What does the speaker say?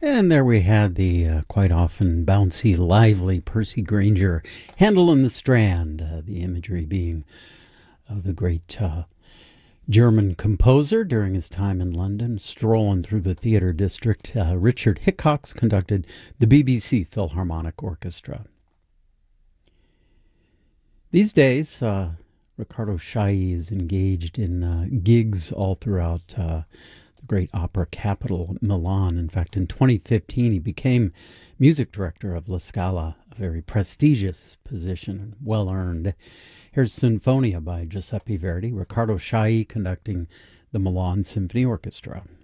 And there we had the quite often bouncy, lively Percy Grainger, Handel in the Strand, the imagery being of the great German composer during his time in London, strolling through the theater district. Richard Hickox conducted the BBC Philharmonic Orchestra. These days, Riccardo Chailly is engaged in gigs all throughout the great opera capital, Milan. In fact, in 2015, he became music director of La Scala, a very prestigious position and well-earned. Here's Sinfonia by Giuseppe Verdi, Riccardo Chailly conducting the Milan Symphony Orchestra.